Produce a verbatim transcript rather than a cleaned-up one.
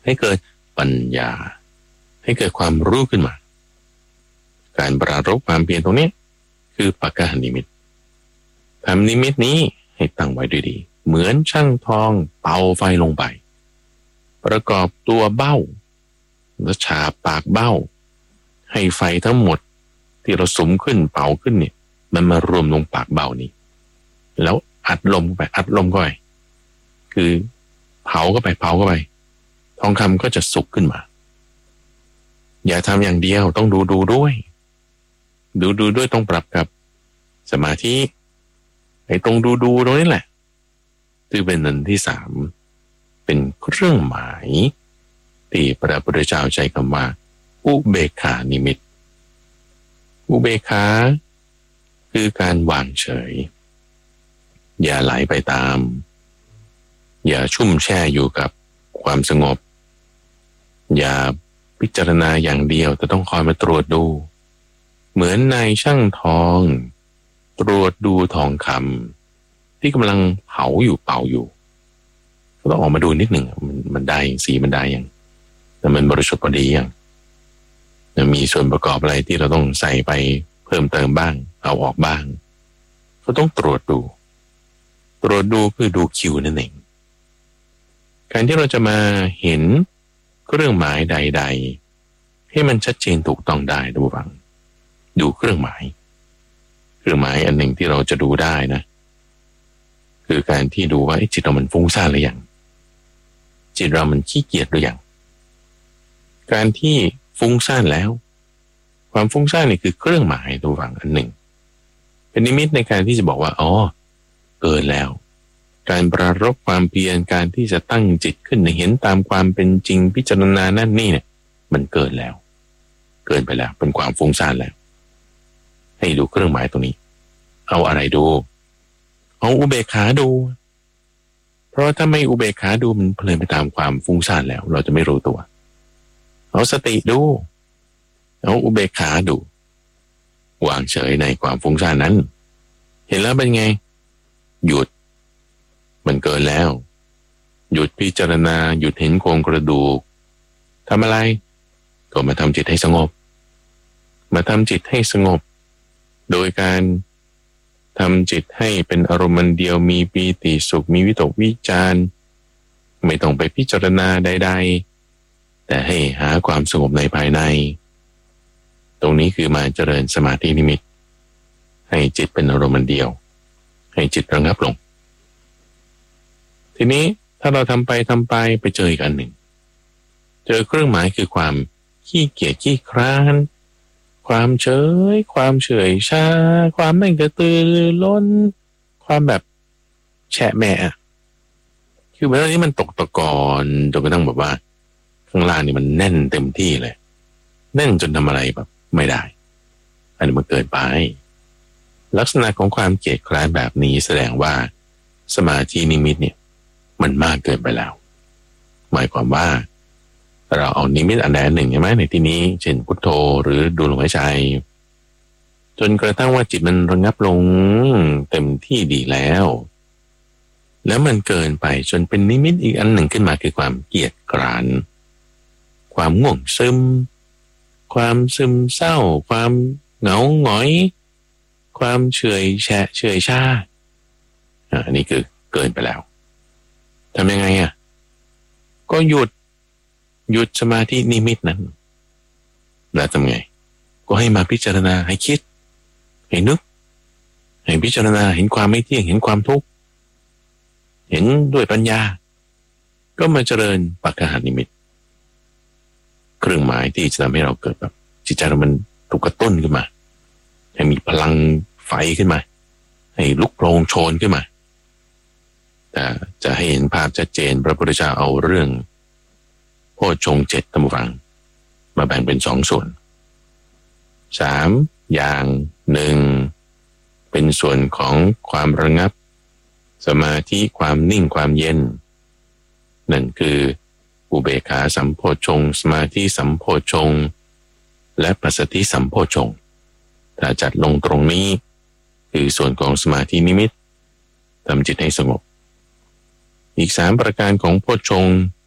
ให้เกิดปัญญาให้เกิดความรู้ขึ้นมาการปรารภความเพียรตรงนี้คือปักกหนิมิตทำนิมิตนี้ให้ตั้งไว้ด้วยดีเหมือนช่างทองเป่าไฟลงไปประกอบตัวเบ้าและฉาบปากเบ้าให้ไฟทั้งหมดที่เราสุมขึ้นเป่าขึ้นเนี่ยมันมารวมลงปากเบ้านี้แล้วอัดลมเข้าไปอัดลมเข้าไปคือเผาเข้าไปเผาเข้าไปทองคำก็จะสุกขึ้นมาอย่าทำอย่างเดียวต้องดูดูด้วยดูดูด้วยต้องปรับกับสมาธิไอ้ตรงดูดูตรงนี้แหละที่เป็นนันที่สามเป็นเครื่องหมายที่พระพุทธเจ้าใช้คำว่าอุเบกขานิมิตอุเบกขาคือการวางเฉยอย่าไหลไปตามอย่าชุ่มแช่อยู่กับความสงบอย่าพิจารณาอย่างเดียวแต่ต้องคอยมาตรวจดูเหมือนนายช่างทองตรวจดูทองคำที่กำลังเผาอยู่เป่าอยู่ก็ต้องออกมาดูนิดหนึ่งมันมันได้สีมันได้ยังแต่มันบริสุทธิ์พอดียังมีส่วนประกอบอะไรที่เราต้องใส่ไปเพิ่มเติมบ้างเอาออกบ้างก็ต้องตรวจดูตรวจดูคือดูคิวนั่นเองการที่เราจะมาเห็นเครื่องหมายใดๆให้มันชัดเจนถูกต้องได้ดูบ้างดูเครื่องหมายเครื่องหมายอันหนึ่งที่เราจะดูได้นะคือการที่ดูว่าจิตเรามันฟุ้งซ่านหรือยังจิตเรามันขี้เกียจหรือยังการที่ฟุ้งซ่านแล้วความฟุ้งซ่านนี่คือเครื่องหมายดูบ้างอันหนึ่งเป็นนิมิตในการที่จะบอกว่าอ๋อเกินแล้วการปรารภความเพียรการที่จะตั้งจิตขึ้นเห็นตามความเป็นจริงพิจารณานั่นนี่เนี่ยมันเกินแล้วเกินไปแล้วเป็นความฟุ้งซ่านแล้วให้ดูเครื่องหมายตรงนี้เอาอะไรดูเอาอุเบกขาดูเพราะถ้าไม่อุเบกขาดูมันเพลินไปตามความฟุ้งซ่านแล้วเราจะไม่รู้ตัวเอาสติดูเอาอุเบกขาดูวางเฉยในความฟุ้งซ่านนั้นเห็นแล้วเป็นไงหยุดมันเกินแล้วหยุดพิจารณาหยุดเห็นโครงกระดูกทำอะไรก็มาทำจิตให้สงบมาทำจิตให้สงบโดยการทำจิตให้เป็นอารมณ์เดียวมีปีติสุขมีวิตกวิจารไม่ต้องไปพิจารณาใดๆแต่ให้หาความสงบในภายในตรงนี้คือมาเจริญสมาธินิมิตให้จิตเป็นอารมณ์เดียวให้จิตระงับลงทีนี้ถ้าเราทำไปทำไปไปเจออีกอันหนึ่งเจอเครื่องหมายคือความขี้เกียจขี้คร้านความเฉยความเฉยชาความไม่กระตือรือร้นความแบบแฉะแม่คือเวลานี้มันตกตะกอนจนกระทั่งแบบว่าข้างล่างนี่มันแน่นเต็มที่เลยแน่นจนทำอะไรแบบไม่ได้อันนี้มันเกินไปลักษณะของความเกียจคร้านแบบนี้แสดงว่าสมาธินิมิตเนี่ยมันมากเกินไปแล้วหมายความว่าเราเอานิมิตอันใดอันหนึ่งใช่ไหมในที่นี้เช่นพุทโธหรือดูลมหายใจจนกระทั่งว่าจิตมันระงับลงเต็มที่ดีแล้วแล้วมันเกินไปจนเป็นนิมิตอีกอันหนึ่งขึ้นมาคือความเกียจคร้านความง่วงซึมความซึมเศร้าความเหงาหงอยความเฉยแฉะเฉยชาอันนี้คือเกินไปแล้วทำยังไงอ่ะก็หยุดหยุดสมาธินิมิตนั้นแล้วทำไงก็ให้มาพิจารณาให้คิดให้นึกให้พิจารณาเห็นความไม่เที่ยงเห็นความทุกข์เห็นด้วยปัญญาก็มาเจริญปักกหนิมิตเครื่องหมายที่จะทำให้เราเกิดแบบจิตใจเรามันถูกกระตุ้นขึ้นมาให้มีพลังไฟขึ้นมาให้ลุกโผล่โชนขึ้นมาแต่จะให้เห็นภาพชัดเจนพระพุทธเจ้าเอาเรื่องโพชฌงค์เจ็ดธรรมฟังมาแบ่งเป็นสองส่วนสามอย่างหนึ่งเป็นส่วนของความระงับสมาธิความนิ่งความเย็นนั่นคืออุเบกขาสัมโพชฌงค์สมาธิสัมโพชฌงค์และปัสสัทธิสัมโพชฌงค์ถ้าจัดลงตรงนี้คือส่วนของสมาธินิมิตทำจิตให้สงบอีกสามประการของโพชฌงค์